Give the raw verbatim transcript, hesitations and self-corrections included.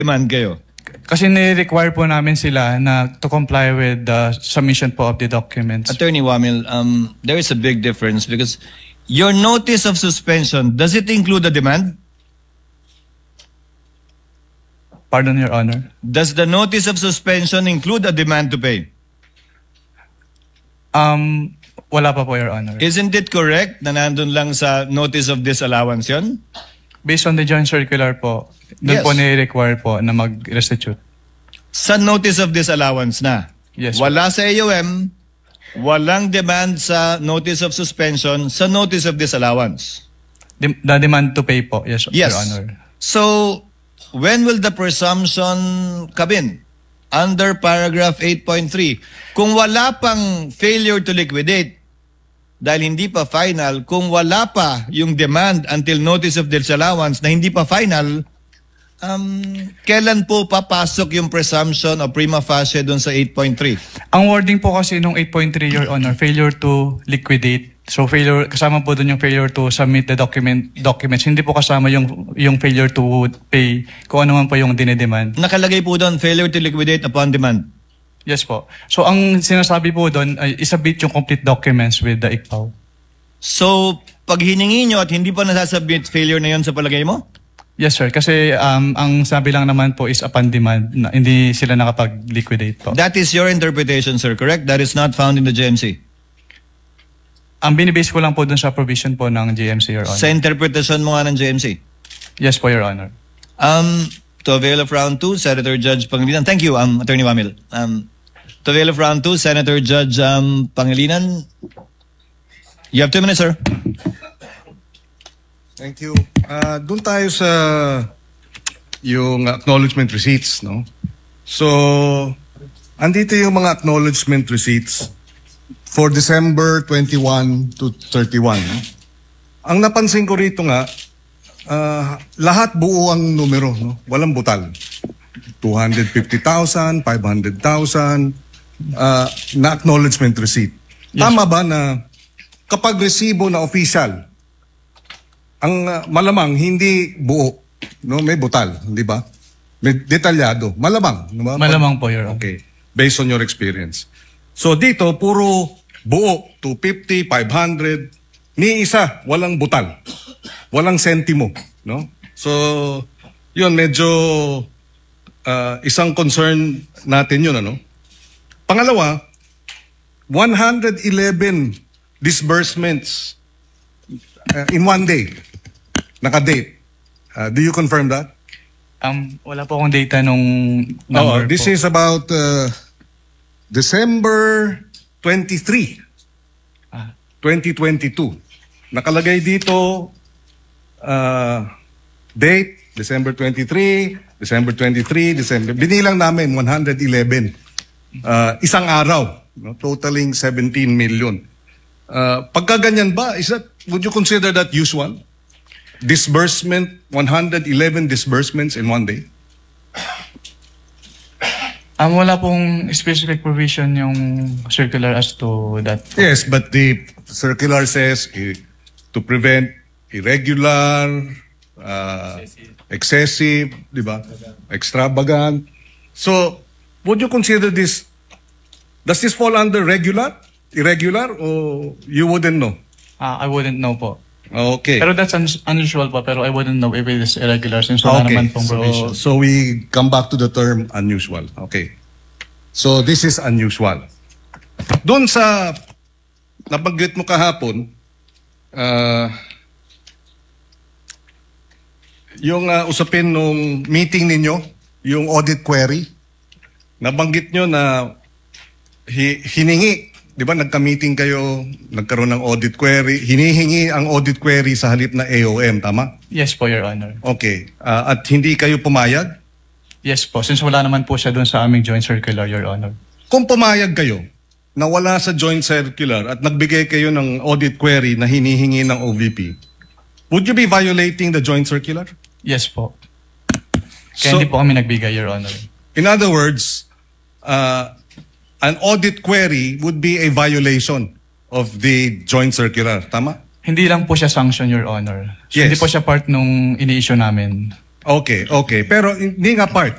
demand kayo? Kasi ni-require po namin sila na to comply with the submission po of the documents. Attorney Wamil, um, there is a big difference because your notice of suspension, does it include a demand? Pardon, Your Honor. Does the notice of suspension include a demand to pay? Um, wala pa po, Your Honor. Isn't it correct na nandun lang sa notice of disallowance yun? Based on the joint circular po, doon Yes. po ni-require po na mag-restitute. Sa notice of disallowance na? Yes. Wala sa A O M, walang demand sa notice of suspension, sa notice of disallowance. Dem- the demand to pay po, yes, Yes. Your Honor. So, when will the presumption come in? Under paragraph eight point three. Kung wala pang failure to liquidate, dahil hindi pa final, kung wala pa yung demand until notice of disallowance na hindi pa final, um, kailan po papasok yung presumption o prima facie dun sa eight point three? Ang wording po kasi nung eight point three, Your Honor, failure to liquidate. So failure, kasama po doon yung failure to submit the document documents. Hindi po kasama yung yung failure to pay kung ano man po yung dinedemand. Nakalagay po doon, failure to liquidate upon demand. Yes po. So ang sinasabi po doon ay isubmit yung complete documents with the I C P A O. So, pag hiningi nyo at hindi pa nasasubmit, failure na yun sa palagay mo? Yes sir, kasi um, ang sabi lang naman po is upon demand, na hindi sila nakapag-liquidate po. That is your interpretation, sir, correct? That is not found in the G M C. Ang binibase ko lang po dun sa provision po ng G M C, Your Honor. Sa interpretation mo nga ng G M C? Yes po, Your Honor. Um, to avail of round two, Senator Judge Pangilinan. Thank you, um, Attorney Wamil. Um, to avail of round two, Senator Judge um, Pangilinan. You have two minutes, sir. Thank you. Uh, doon tayo sa yung acknowledgement receipts, no? So, andito yung mga acknowledgement receipts for December twenty-one to thirty-one. No? Ang napansin ko rito nga, uh, lahat buo ang numero, no? Walang butal. two hundred fifty thousand, five hundred thousand uh, na acknowledgement receipt. Yes. Tama ba na kapag resibo na official, ang uh, malamang hindi buo, no? May butal, di ba? May detalyado. Malamang. No ba? Malamang po, Your Honor. Okay. Based on your experience. So dito, puro buo. two fifty, five hundred. Ni isa, walang butal. Walang sentimo. No? So, yun, medyo uh, isang concern natin yun. Ano? Pangalawa, one hundred eleven disbursements uh, in one day. Naka-date. Uh, do you confirm that? Um, wala po akong data nung Oh, number this po. is about uh, December twenty-three, Ah. twenty twenty-two. Nakalagay dito uh, date, December twenty-three, December twenty-three, December. Binilang namin one hundred eleven. Uh, isang araw, no, totaling seventeen million. Uh, pagka ganyan ba, is that, would you consider that usual? Disbursement, one hundred eleven disbursements in one day? Um, wala pong specific provision yung circular as to that. Yes, but the circular says eh, to prevent irregular, uh, excessive, di ba? Extravagant. So, would you consider this, does this fall under regular, irregular, or you wouldn't know? Ah, I wouldn't know po. Okay. Pero that's un- unusual po, pero I wouldn't know if it is irregular since wala Okay, naman pong provision. so, so we come back to the term unusual. Okay. So this is unusual. Doon sa nabanggit mo kahapon, uh, yung uh, usapin nung meeting ninyo, yung audit query, nabanggit nyo na hi- hiningi, di ba nagka-meeting kayo, nagkaroon ng audit query, hinihingi ang audit query sa halip na A O M, tama? Yes po, Your Honor. Okay. Uh, at hindi kayo pumayag? Yes po, since wala naman po siya doon sa aming joint circular, Your Honor. Kung pumayag kayo na wala sa joint circular at nagbigay kayo ng audit query na hinihingi ng O V P, would you be violating the joint circular? Yes po. Kaya So- hindi po kami nagbigay, Your Honor. In other words, uh, an audit query would be a violation of the joint circular. Tama? Hindi lang po siya sanction, Your Honor. So, Yes. hindi po siya part nung ini-issue namin. Okay, okay. Pero hindi nga part.